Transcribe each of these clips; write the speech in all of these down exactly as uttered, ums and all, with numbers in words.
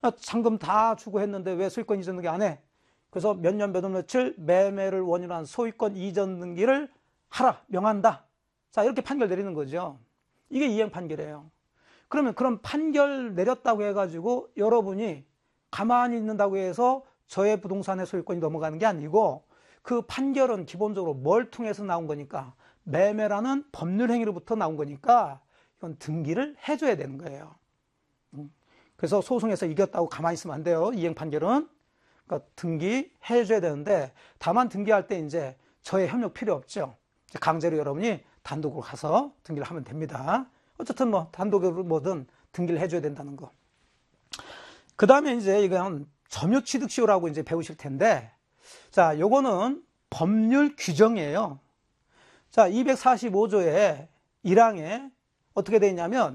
잔금 다 주고 했는데 왜 소유권 이전 등기 안 해? 그래서 몇 년 몇 월 며칠 매매를 원인으로 한 소유권 이전 등기를 하라, 명한다. 자, 이렇게 판결 내리는 거죠. 이게 이행 판결이에요. 그러면 그런 판결 내렸다고 해가지고 여러분이 가만히 있는다고 해서 저의 부동산의 소유권이 넘어가는 게 아니고 그 판결은 기본적으로 뭘 통해서 나온 거니까 매매라는 법률 행위로부터 나온 거니까 이건 등기를 해줘야 되는 거예요. 그래서 소송에서 이겼다고 가만히 있으면 안 돼요. 이행 판결은. 그러니까 등기해줘야 되는데 다만 등기할 때 이제 저의 협력 필요 없죠. 강제로 여러분이 단독으로 가서 등기를 하면 됩니다. 어쨌든 뭐 단독으로 뭐든 등기를 해줘야 된다는 거. 그 다음에 이제 이건 점유취득시효라고 이제 배우실 텐데, 자, 요거는 법률 규정이에요. 자, 이백사십오 조의 일 항에 어떻게 되어 있냐면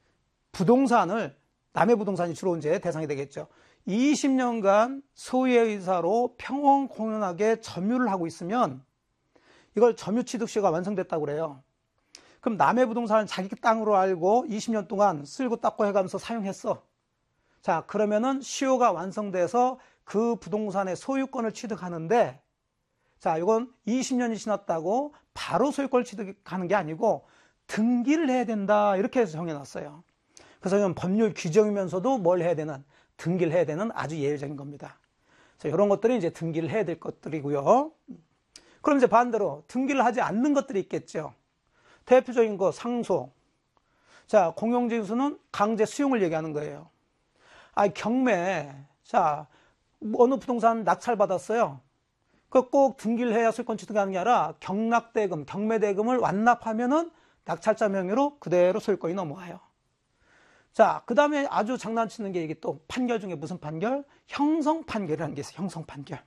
부동산을 남의 부동산이 주로 이제 대상이 되겠죠. 이십 년간 소유의 의사로 평온 공연하게 점유를 하고 있으면 이걸 점유취득시효가 완성됐다고 그래요. 그럼 남의 부동산을 자기 땅으로 알고 이십 년 동안 쓸고 닦고 해가면서 사용했어. 자, 그러면은 시효가 완성돼서 그 부동산의 소유권을 취득하는데, 자, 이건 이십 년이 지났다고 바로 소유권을 취득하는 게 아니고 등기를 해야 된다. 이렇게 해서 정해놨어요. 그래서 이건 법률 규정이면서도 뭘 해야 되는, 등기를 해야 되는 아주 예외적인 겁니다. 자, 이런 것들이 이제 등기를 해야 될 것들이고요. 그럼 이제 반대로 등기를 하지 않는 것들이 있겠죠. 대표적인 거 상소. 자, 공용징수는 강제 수용을 얘기하는 거예요. 아, 경매. 자, 어느 부동산 낙찰받았어요. 그 꼭 등기를 해야 소유권 취득하는 게 아니라 경락대금, 경매대금을 완납하면은 낙찰자 명의로 그대로 소유권이 넘어와요. 자, 그 다음에 아주 장난치는 게 이게 또 판결 중에 무슨 판결? 형성판결이라는 게 있어요. 형성판결.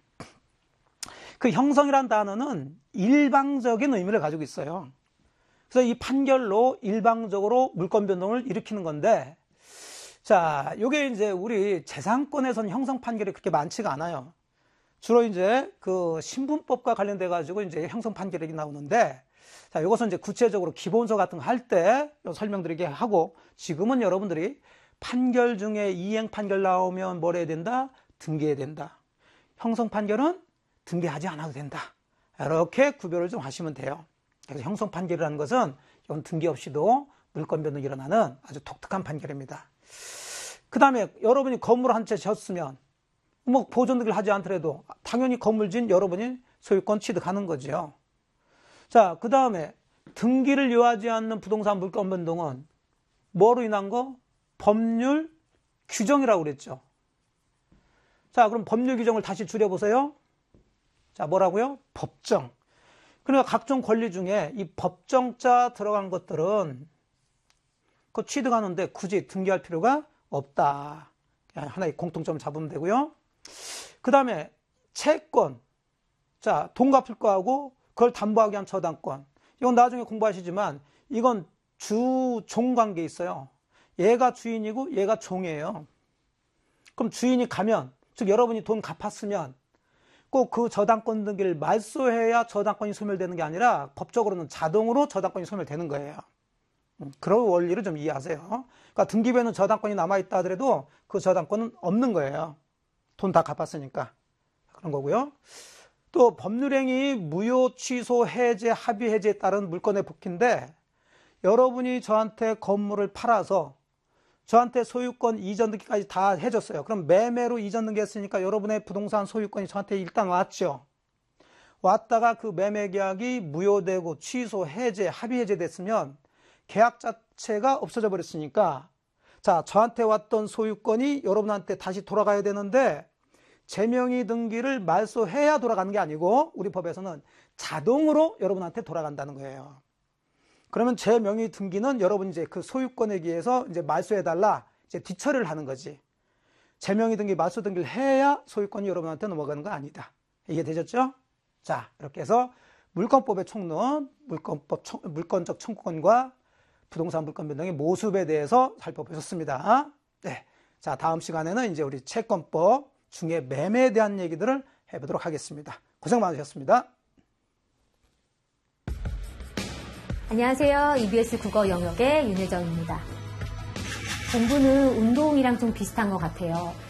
그 형성이란 단어는 일방적인 의미를 가지고 있어요. 그래서 이 판결로 일방적으로 물권 변동을 일으키는 건데, 자, 요게 이제 우리 재산권에서는 형성 판결이 그렇게 많지가 않아요. 주로 이제 그 신분법과 관련돼 가지고 이제 형성 판결이 나오는데, 자, 이것은 이제 구체적으로 기본서 같은 거 할 때 설명드리게 하고, 지금은 여러분들이 판결 중에 이행 판결 나오면 뭘 해야 된다? 등기해야 된다. 형성 판결은 등기하지 않아도 된다. 이렇게 구별을 좀 하시면 돼요. 그래서 형성 판결이라는 것은 이건 등기 없이도 물권 변동이 일어나는 아주 독특한 판결입니다. 그 다음에 여러분이 건물 한 채 졌으면 뭐 보존 등기를 하지 않더라도 당연히 건물진 여러분이 소유권 취득하는 거죠. 자, 그 다음에 등기를 요하지 않는 부동산 물권 변동은 뭐로 인한 거? 법률 규정이라고 그랬죠. 자, 그럼 법률 규정을 다시 줄여보세요. 자, 뭐라고요? 법정. 그러니까 각종 권리 중에 이 법정자 들어간 것들은 그 취득하는데 굳이 등기할 필요가 없다. 하나의 공통점을 잡으면 되고요. 그 다음에 채권. 자, 돈 갚을 거하고 그걸 담보하기 위한 저당권. 이건 나중에 공부하시지만 이건 주, 종 관계 있어요. 얘가 주인이고 얘가 종이에요. 그럼 주인이 가면, 즉 여러분이 돈 갚았으면 꼭 그 저당권 등기를 말소해야 저당권이 소멸되는 게 아니라 법적으로는 자동으로 저당권이 소멸되는 거예요. 그런 원리를 좀 이해하세요. 그러니까 등기부에는 저당권이 남아있다 하더라도 그 저당권은 없는 거예요. 돈 다 갚았으니까. 그런 거고요. 또 법률행위 무효, 취소, 해제, 합의 해제에 따른 물권의 복귀인데, 여러분이 저한테 건물을 팔아서 저한테 소유권 이전 등기까지 다 해줬어요. 그럼 매매로 이전 등기했으니까 여러분의 부동산 소유권이 저한테 일단 왔죠. 왔다가 그 매매 계약이 무효되고 취소, 해제, 합의 해제됐으면 계약 자체가 없어져 버렸으니까, 자, 저한테 왔던 소유권이 여러분한테 다시 돌아가야 되는데 제명의 등기를 말소해야 돌아가는 게 아니고 우리 법에서는 자동으로 여러분한테 돌아간다는 거예요. 그러면 제명의 등기는 여러분 이제 그 소유권에 의해서 이제 말소해달라, 이제 뒤처리를 하는 거지. 제명의 등기, 말소 등기를 해야 소유권이 여러분한테 넘어가는 건 아니다. 이게 되셨죠? 자, 이렇게 해서 물권법의 총론, 물권법, 청, 물권적 청구권과 부동산 물권 변동의 모습에 대해서 살펴보셨습니다. 네. 자, 다음 시간에는 이제 우리 채권법 중에 매매에 대한 얘기들을 해보도록 하겠습니다. 고생 많으셨습니다. 안녕하세요. 이비에스 국어 영역의 윤혜정입니다. 공부는 운동이랑 좀 비슷한 것 같아요.